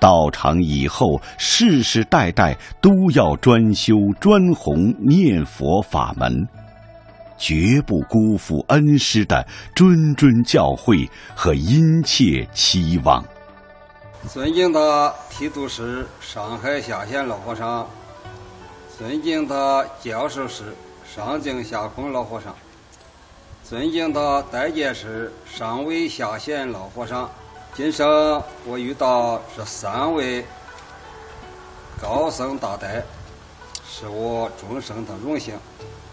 道场以后世世代代都要专修专弘念佛法门，绝不辜负恩师的谆谆教诲和殷切期望。 尊敬的提督师上海下县老和尚，尊敬的教授师上京下空老和尚，尊敬的代监师上尉下县老和尚，今生我遇到这3位高僧大德，是我终生的荣幸。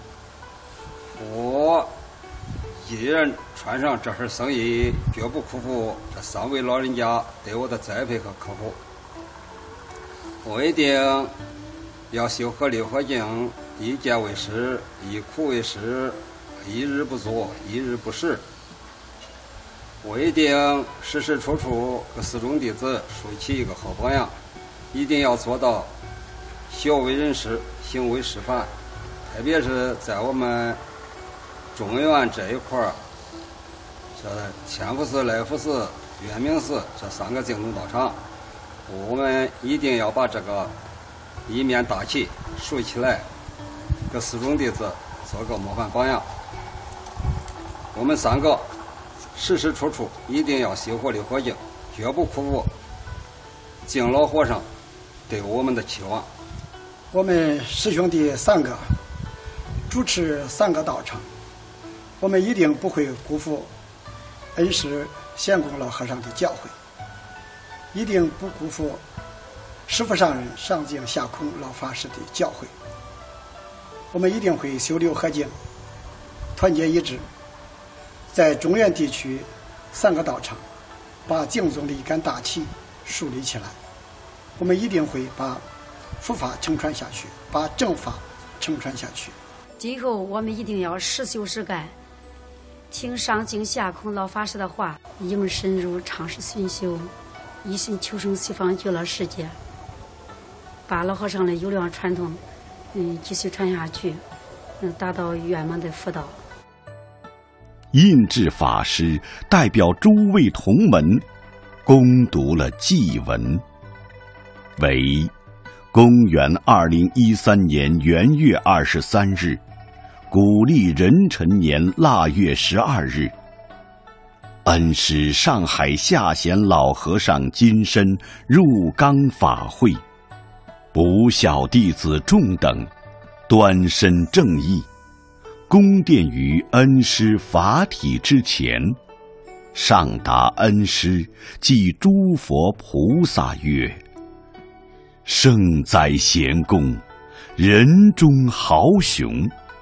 我一人穿上这份僧衣，绝不辜负这3位老人家对我的栽培和呵护。我一定要修合六合敬，一戒为师，一苦为师，一日不作，一日不食。我一定时时处处给寺中弟子树起一个好榜样，一定要做到学为人师，行为示范。特别是在我们中原这一块儿，这千福寺、来福寺、圆明寺这3个净土道场，我们一定要把这个一面大旗竖起来，给寺中弟子做个模范榜样。我们3个时时处处一定要修活六合敬，绝不辜负敬老和尚对我们的期望。 我们师兄弟3个主持3个道场，我们一定不会辜负恩师贤公老和尚的教诲，一定不辜负师父上人上京下空老法师的教诲。我们一定会修六合敬，团结一致，在中原地区3个道场把净宗的一杆大旗树立起来。我们一定会把佛法承传下去，把正法承传下去。 今后我们一定要实修实干，听上京下空老法师的话，应深入常识熏修，一心求生西方极乐世界，把老和尚的优良传统继续传下去，达到圆满的佛道。 印智法师代表诸位同门恭读了祭文，为公元2013年元月23日，古历壬辰年腊月12日，恩师上海下贤老和尚金身入冈法会，不孝弟子众等端身正义，恭奠于恩师法体之前，上达恩师即诸佛菩萨曰：圣哉贤公，人中豪雄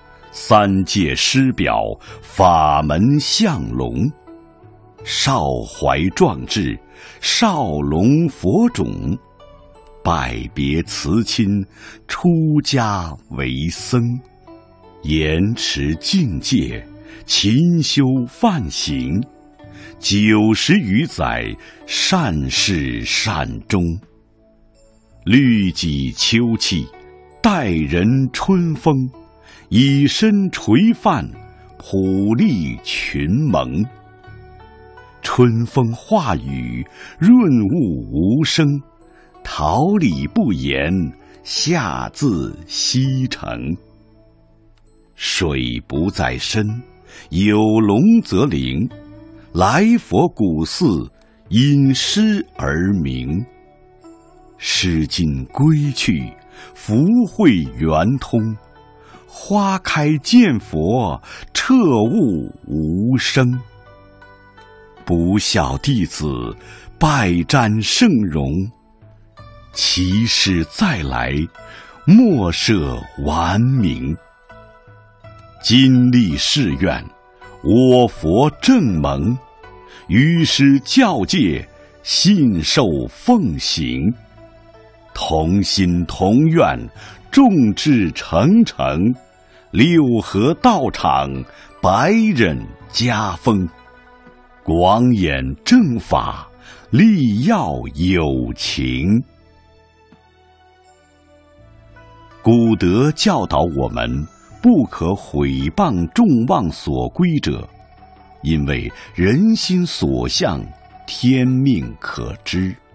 ，3界师表，法门相龙，少怀壮志，少龙佛种，拜别辞亲，出家为僧，严持境界，勤修梵行，90余载，善始善终，律己秋气，待人春风，以身垂范，普利群蒙。春风化雨，润物无声，桃李不言，下自西城。水不在深，有龙则灵，来佛古寺，因师而名。诗经归去，福慧圆通，花开见佛，彻悟无生。不孝弟子，拜瞻圣容，其师再来，莫设顽名。今立誓愿，我佛正盟，于师教戒，信受奉行。同心同愿，众志成城，六合道场，百忍家风。广演正法，力耀有情。古德教导我们，不可毁谤众望所归者，因为人心所向，天命可知。